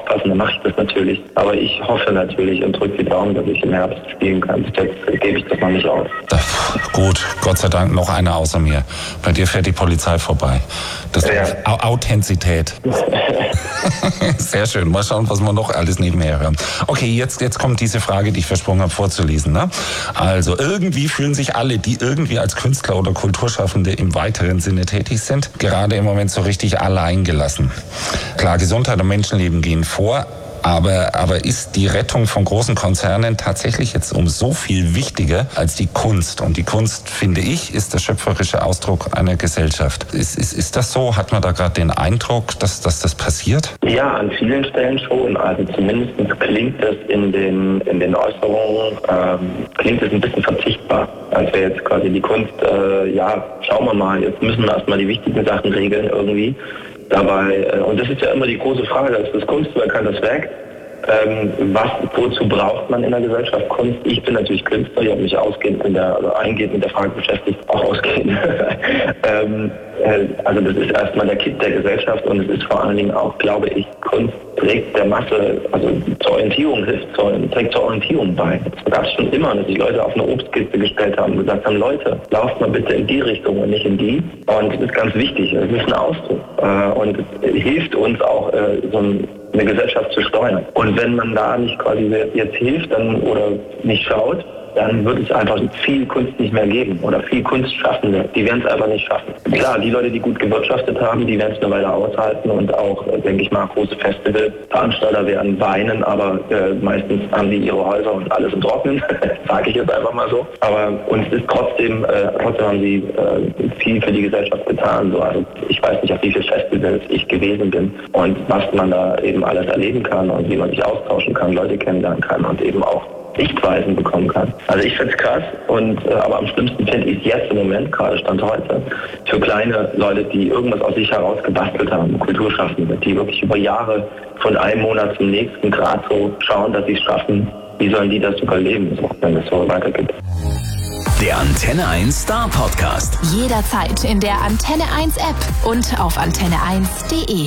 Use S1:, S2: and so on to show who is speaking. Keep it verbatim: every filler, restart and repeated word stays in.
S1: aufpassen, dann mache ich das natürlich. Aber ich hoffe natürlich und drücke die Daumen, dass ich im Herbst spielen kann. Jetzt gebe ich das noch nicht auf.
S2: Gut, Gott sei Dank noch einer außer mir. Bei dir fährt die Polizei vorbei. Das ist ja. Authentizität. Sehr schön. Mal schauen, was wir noch alles nebenher hören. Okay, jetzt, jetzt kommt diese Frage, die ich versprochen habe vorzulesen. Ne? Also irgendwie fühlen sich alle, die irgendwie als Künstler oder Kulturschaffende im weiteren Sinne tätig sind, gerade im Moment so richtig alleingelassen. Klar, Gesundheit und Menschenleben gehen vor. Aber, aber ist die Rettung von großen Konzernen tatsächlich jetzt um so viel wichtiger als die Kunst? Und die Kunst, finde ich, ist der schöpferische Ausdruck einer Gesellschaft. Ist, ist, ist das so? Hat man da gerade den Eindruck, dass, dass das passiert?
S1: Ja, an vielen Stellen schon. Also zumindest klingt es in den, in den Äußerungen, ähm, klingt es ein bisschen verzichtbar. Als wäre jetzt quasi die Kunst, äh, ja, schauen wir mal, jetzt müssen wir erstmal die wichtigen Sachen regeln irgendwie. Dabei, und das ist ja immer die große Frage, das ist das Kunstwerk, kann das Werk. Ähm, was, wozu braucht man in der Gesellschaft Kunst? Ich bin natürlich Künstler, ich habe mich ausgehend in der, also eingehend mit der Frage beschäftigt, auch ausgehend. ähm, also das ist erstmal der Kitt der Gesellschaft und es ist vor allen Dingen auch, glaube ich, Kunst trägt der Masse, also zur Orientierung hilft, zur, trägt zur Orientierung bei. Das gab es schon immer, dass sich Leute auf eine Obstkiste gestellt haben und gesagt haben, Leute, lauft mal bitte in die Richtung und nicht in die. Und das ist ganz wichtig, das ist ein Ausdruck. Und es hilft uns auch, so ein eine Gesellschaft zu steuern. Und wenn man da nicht quasi jetzt hilft dann oder nicht schaut, dann wird es einfach viel Kunst nicht mehr geben oder viel Kunstschaffende. Die werden es einfach nicht schaffen. Klar, die Leute, die gut gewirtschaftet haben, die werden es eine Weile aushalten und auch, denke ich mal, große Festivalveranstalter werden weinen, aber äh, meistens haben sie ihre Häuser und alles im Trocknen, sage ich jetzt einfach mal so. Aber uns ist trotzdem, äh, trotzdem haben sie äh, viel für die Gesellschaft getan. So. Also ich weiß nicht, auf wie viele Festivals ich gewesen bin und was man da eben alles erleben kann und wie man sich austauschen kann, Leute kennenlernen kann und eben auch Sichtweisen bekommen kann. Also ich finde es krass, und, äh, aber am schlimmsten finde ich es jetzt im Moment, gerade Stand heute, für kleine Leute, die irgendwas aus sich heraus gebastelt haben, Kulturschaffende, die wirklich über Jahre von einem Monat zum nächsten Grad so schauen, dass sie es schaffen. Wie sollen die das überleben, so, wenn es so weitergeht?
S3: Der Antenne eins Star Podcast.
S4: Jederzeit in der Antenne eins App und auf antenne eins punkt de.